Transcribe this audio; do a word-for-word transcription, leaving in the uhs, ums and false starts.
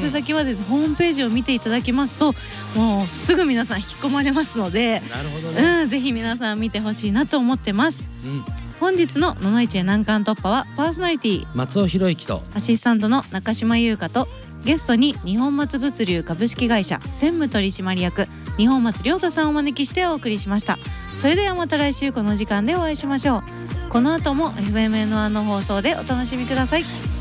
せ先はですね、ホームページを見ていただきますともうすぐ皆さん引き込まれますので、 なるほどね、 うん、ぜひ皆さん見てほしいなと思ってます、 うん、 本日のののいちへ難関突破はパーソナリティ松尾博之とアシスタントの中島優香とゲストに日本松物流株式会社専務取締役日本松亮太さんをお招きしてお送りしました。それではまた来週この時間でお会いしましょう。この後も エフエムエヌワン の放送でお楽しみください。